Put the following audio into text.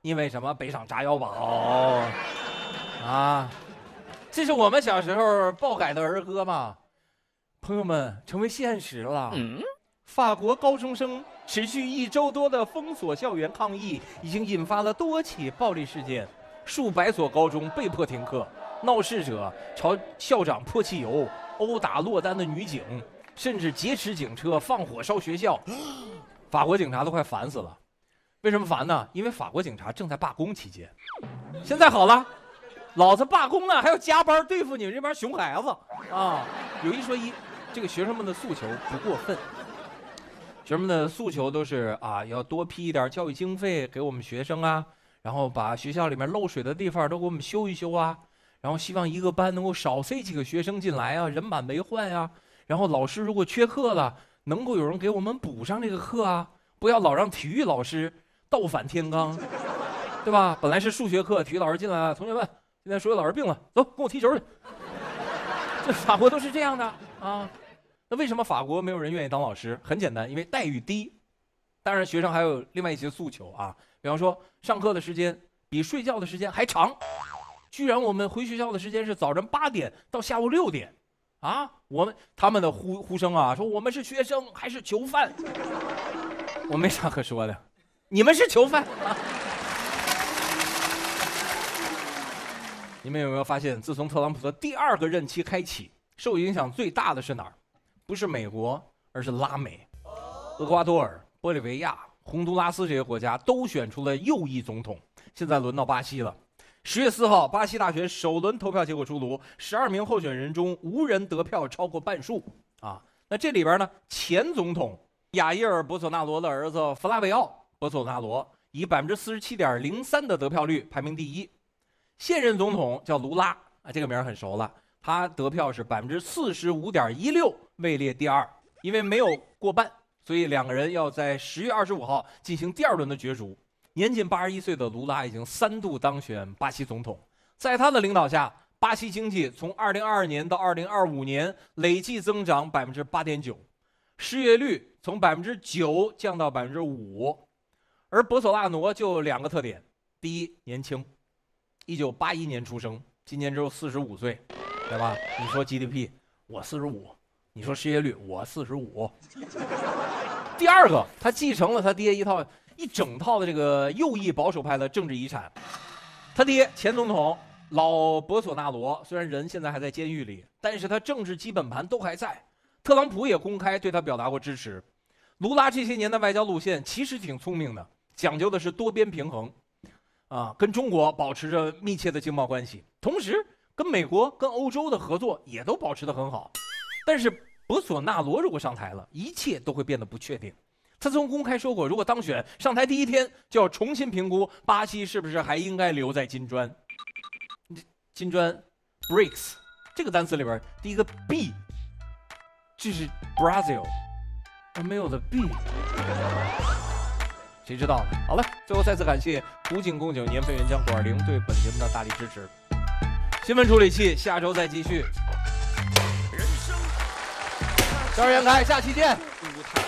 因为什么？北上炸碉堡啊，这是我们小时候爆改的儿歌嘛。朋友们，成为现实了。法国高中生持续1周多的封锁校园抗议，已经引发了多起暴力事件，数百所高中被迫停课，闹事者朝校长泼汽油，殴打落单的女警，甚至劫持警车放火烧学校。法国警察都快烦死了。为什么烦呢？因为法国警察正在罢工期间。现在好了，老子罢工呢，还要加班对付你们这帮熊孩子啊！有一说一，这个学生们的诉求不过分。学生们的诉求都是啊，要多批一点教育经费给我们学生啊，然后把学校里面漏水的地方都给我们修一修啊，然后希望一个班能够少塞几个学生进来啊，人满为患啊。然后老师如果缺课了，能够有人给我们补上这个课啊，不要老让体育老师倒反天罡，对吧？本来是数学课，体育老师进来了，同学们，今天数学老师病了，走，跟我踢球去。这法国都是这样的啊。那为什么法国没有人愿意当老师？很简单，因为待遇低。当然，学生还有另外一些诉求啊，比方说上课的时间比睡觉的时间还长，居然我们回学校的时间是早晨8点到下午6点，啊，他们的呼声啊，说我们是学生还是囚犯？我没啥可说的，你们是囚犯啊！你们有没有发现，自从特朗普的第2个任期开启，受影响最大的是哪儿？不是美国，而是拉美。厄瓜多尔、玻利维亚、洪都拉斯这些国家都选出了右翼总统。现在轮到巴西了。10月4号，巴西大选首轮投票结果出炉，12名候选人中无人得票超过半数啊。那这里边呢，前总统亚伊尔·博索纳罗的儿子弗拉维奥·博索纳罗以47.03%的得票率排名第1，现任总统叫卢拉啊，这个名很熟了。他得票是45.16%，位列第2。因为没有过半，所以2个人要在10月25号进行第2轮的角逐。年仅81岁的卢拉已经3度当选巴西总统，在他的领导下，巴西经济从2022年到2025年累计增长8.9%，失业率从9%降到5%。而博索纳罗就2个特点：第一，年轻，1981年出生，今年只有45岁。对吧？你说 GDP， 我45，你说失业率，我45。第2个，他继承了他爹一整套的这个右翼保守派的政治遗产。他爹前总统老博索纳罗虽然人现在还在监狱里，但是他政治基本盘都还在。特朗普也公开对他表达过支持。卢拉这些年的外交路线其实挺聪明的，讲究的是多边平衡，啊，跟中国保持着密切的经贸关系，同时跟美国、跟欧洲的合作也都保持得很好。但是博索纳罗如果上台了，一切都会变得不确定。他曾公开说过，如果当选，上台第1天就要重新评估巴西是不是还应该留在金砖。金砖 BRICS 这个单词里边第一个 B 就是 Brazil， 而没有的 B， 谁知道呢？好了，最后再次感谢古井贡酒年份原浆520对本节目的大力支持。新闻处理器下周再继续。赵元开，下期见。